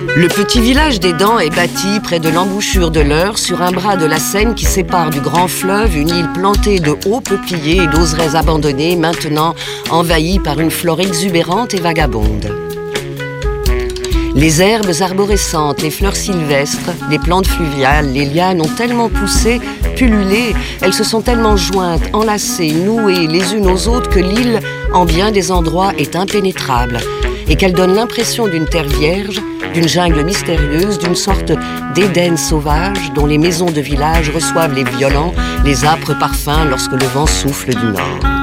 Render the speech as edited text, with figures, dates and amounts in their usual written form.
Le petit village des Dents est bâti près de l'embouchure de l'Eure sur un bras de la Seine qui sépare du grand fleuve une île plantée de hauts peupliers et d'oseraies abandonnées, maintenant envahie par une flore exubérante et vagabonde. Les herbes arborescentes, les fleurs sylvestres, les plantes fluviales, les lianes ont tellement poussé, pullulé, elles se sont tellement jointes, enlacées, nouées les unes aux autres que l'île, en bien des endroits, est impénétrable et qu'elle donne l'impression d'une terre vierge, d'une jungle mystérieuse, d'une sorte d'Éden sauvage dont les maisons de village reçoivent les violents, les âpres parfums lorsque le vent souffle du nord.